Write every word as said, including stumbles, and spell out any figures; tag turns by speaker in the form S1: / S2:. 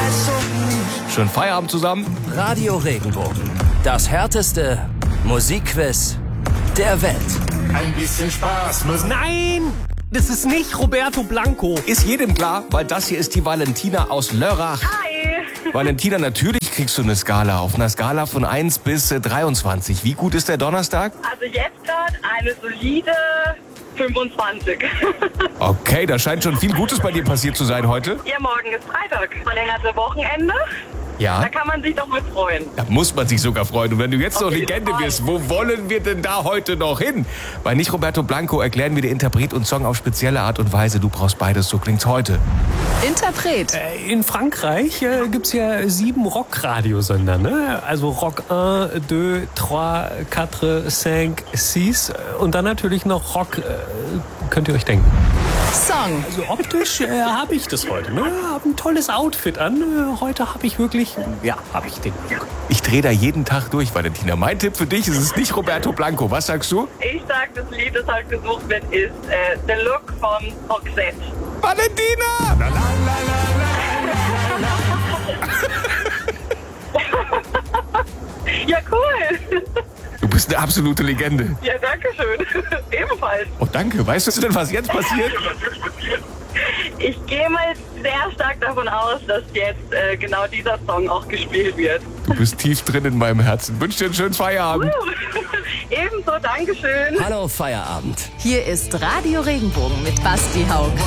S1: Schönen Feierabend zusammen.
S2: Radio Regenbogen. Das härteste Musikquiz der Welt.
S3: Ein bisschen Spaß muss.
S4: Nein! Das ist nicht Roberto Blanco.
S1: Ist jedem klar, weil das hier ist die Valentina aus Lörrach.
S5: Hi.
S1: Valentina, natürlich kriegst du eine Skala. Auf einer Skala von eins bis dreiundzwanzig. Wie gut ist der Donnerstag?
S5: Also jetzt gerade eine solide fünfundzwanzig.
S1: Okay, da scheint schon viel Gutes bei dir passiert zu sein heute.
S5: Ja, morgen ist Freitag. Verlängerte Wochenende.
S1: Ja.
S5: Da kann man sich doch mal freuen.
S1: Da muss man sich sogar freuen. Und wenn du jetzt noch Legende
S5: Fall.
S1: wirst, wo wollen wir denn da heute noch hin? Bei Nicht Roberto Blanco erklären wir dir Interpret und Song auf spezielle Art und Weise. Du brauchst beides, so klingt's heute.
S6: Interpret.
S4: Äh, In Frankreich äh, gibt's ja sieben Rock-Radiosender, ne? Also Rock eins, zwei, drei, vier, fünf, sechs und dann natürlich noch Rock, äh, könnt ihr euch denken.
S6: Song.
S4: Also optisch äh, habe ich das heute, ne? Hab ein tolles Outfit an. Äh, heute habe ich wirklich, ja, habe ich den Look.
S1: Ich drehe da jeden Tag durch, Valentina. Mein Tipp für dich ist es nicht Roberto Blanco. Was sagst du?
S5: Ich sag, das Lied, das halt gesucht wird, ist äh, The Look von Roxette.
S1: Valentina! La, la, la, la, la.
S5: Ja, cool.
S1: Du bist eine absolute Legende.
S5: Ja, danke schön. Ebenfalls.
S1: Oh, danke. Weißt du denn, was jetzt passiert?
S5: Ich gehe mal sehr stark davon aus, dass jetzt äh, genau dieser Song auch gespielt wird.
S1: Du bist tief drin in meinem Herzen. Wünsch dir einen schönen Feierabend.
S5: Ebenso, Dankeschön.
S2: Hallo Feierabend.
S6: Hier ist Radio Regenbogen mit Basti Haug.